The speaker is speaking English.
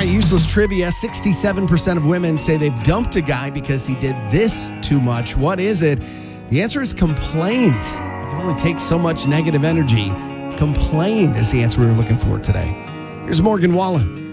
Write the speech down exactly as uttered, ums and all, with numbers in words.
right, useless trivia. sixty-seven percent of women say they've dumped a guy because he did this too much. What is it? The answer is complained. It only takes so much negative energy. Complained is the answer we were looking for today. Here's Morgan Wallen.